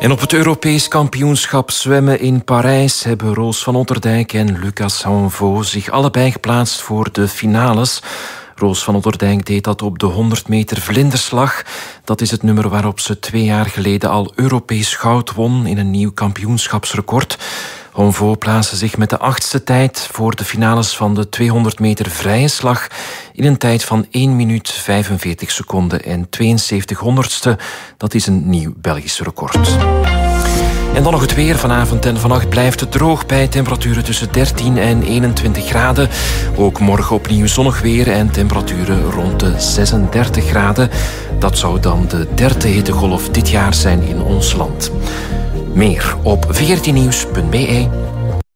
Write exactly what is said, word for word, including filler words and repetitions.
En op het Europees kampioenschap zwemmen in Parijs hebben Roos van Otterdijk en Lucas Hanvaux zich allebei geplaatst voor de finales. Roos van Otterdijk deed dat op de honderd meter vlinderslag. Dat is het nummer waarop ze twee jaar geleden al Europees goud won in een nieuw kampioenschapsrecord. Hanvaux plaatste zich met de achtste tijd voor de finales van de tweehonderd meter vrije slag in een tijd van één minuut vijfenveertig seconden en tweeënzeventig honderdste. Dat is een nieuw Belgisch record. En dan nog het weer. Vanavond en vannacht blijft het droog bij temperaturen tussen dertien en eenentwintig graden. Ook morgen opnieuw zonnig weer en temperaturen rond de zesendertig graden. Dat zou dan de derde hittegolf dit jaar zijn in ons land. Meer op veertien nieuws punt be.